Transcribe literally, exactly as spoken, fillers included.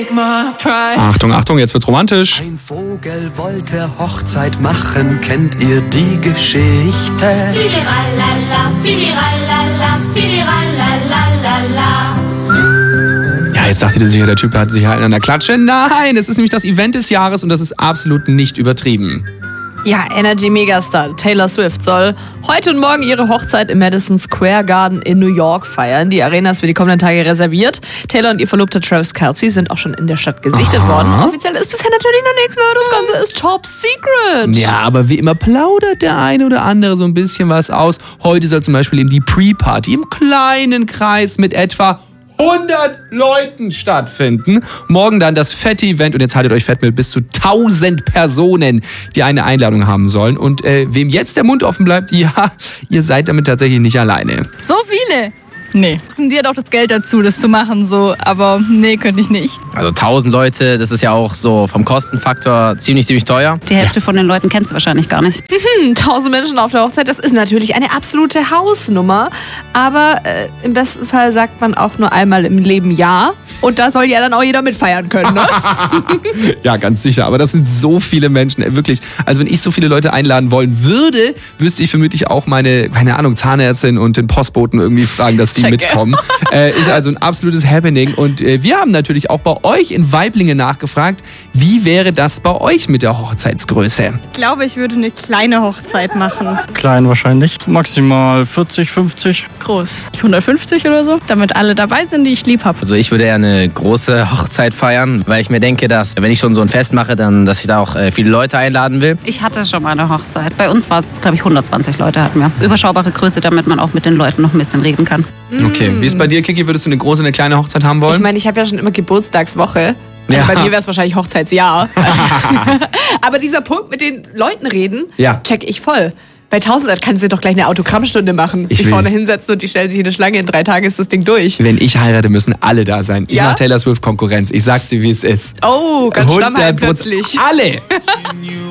Achtung, Achtung, jetzt wird's romantisch. Ein Vogel wollte Hochzeit machen, kennt ihr die Geschichte? Fidiralala, fidiralala, fidiralalalala. Ja, jetzt dachte ihr sicher, der Typ hat sich halt an der Klatsche. Nein, es ist nämlich das Event des Jahres und das ist absolut nicht übertrieben. Ja, Energy-Megastar Taylor Swift soll heute und morgen ihre Hochzeit im Madison Square Garden in New York feiern. Die Arena ist für die kommenden Tage reserviert. Taylor und ihr Verlobter Travis Kelce sind auch schon in der Stadt gesichtet Aha. worden. Offiziell ist bisher natürlich noch nichts, ne? Das Ganze ist top secret. Ja, aber wie immer plaudert der eine oder andere so ein bisschen was aus. Heute soll zum Beispiel eben die Pre-Party im kleinen Kreis mit etwa hundert Leuten stattfinden. Morgen dann das fette Event und jetzt haltet euch fett mit bis zu tausend Personen, die eine Einladung haben sollen. Und äh, wem jetzt der Mund offen bleibt, ja, ihr seid damit tatsächlich nicht alleine. So viele? Nee. Die hat auch das Geld dazu, das zu machen, so. Aber nee, könnte ich nicht. Also tausend Leute, das ist ja auch so vom Kostenfaktor ziemlich, ziemlich teuer. Die Hälfte ja. von den Leuten kennst du wahrscheinlich gar nicht. Hm, tausend Menschen auf der Hochzeit, das ist natürlich eine absolute Hausnummer. Aber äh, im besten Fall sagt man auch nur einmal im Leben Ja. Und da soll ja dann auch jeder mitfeiern können, ne? Ja, ganz sicher. Aber das sind so viele Menschen, wirklich. Also wenn ich so viele Leute einladen wollen würde, wüsste ich vermutlich auch meine, keine Ahnung, Zahnärztin und den Postboten irgendwie fragen, dass die Check, mitkommen. Äh, ist also ein absolutes Happening. Und äh, wir haben natürlich auch bei euch in Waiblingen nachgefragt, wie wäre das bei euch mit der Hochzeitsgröße? Ich glaube, ich würde eine kleine Hochzeit machen. Klein wahrscheinlich. Maximal vierzig, fünfzig. Groß. hundertfünfzig oder so, damit alle dabei sind, die ich lieb habe. Also ich würde eher eine große Hochzeit feiern, weil ich mir denke, dass wenn ich schon so ein Fest mache, dann, dass ich da auch äh, viele Leute einladen will. Ich hatte schon mal eine Hochzeit. Bei uns war es, glaube ich, hundertzwanzig Leute hatten wir. Überschaubare Größe, damit man auch mit den Leuten noch ein bisschen reden kann. Okay, wie ist bei dir, Kiki? Würdest du eine große, eine kleine Hochzeit haben wollen? Ich meine, ich habe ja schon immer Geburtstagswoche. Also Ja. bei mir wäre es wahrscheinlich Hochzeitsjahr. Aber dieser Punkt mit den Leuten reden, Ja. check ich voll. Bei tausend kannst du doch gleich eine Autogrammstunde machen. Ich Sich will- vorne hinsetzen und die stellen sich in eine Schlange. In drei Tagen ist das Ding durch. Wenn ich heirate, müssen alle da sein. Ich Ja? mache Taylor Swift Konkurrenz. Ich sag's dir, wie es ist. Oh, ganz hundert Stammheim Prozent. plötzlich. Alle!